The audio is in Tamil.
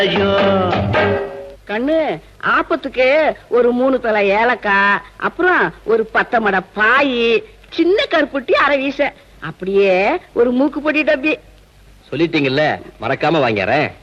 ஐயோ கண்ணு ஆப்பத்துக்கு ஒரு 3 தலை ஏலக்காய், அப்புறம் ஒரு 10 மட பாய், சின்ன கருப்புட்டி அரை வீச, அப்படியே ஒரு மூக்குப்பொடி டப்பி. சொல்லிட்டீங்கல்ல, மறக்காம வாங்கிறேன்.